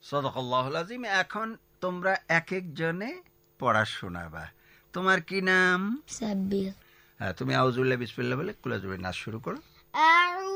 সাদাকাল্লাহুল আযীম। এখন তোমরা এক এক জনে পড়া শোনাবা। তোমার কি নাম? সাব্বির। হ্যাঁ, তুমি আউযুবিল্লাহি বিসমিল্লাহ বলে কুল আযুবিন নাস শুরু করো।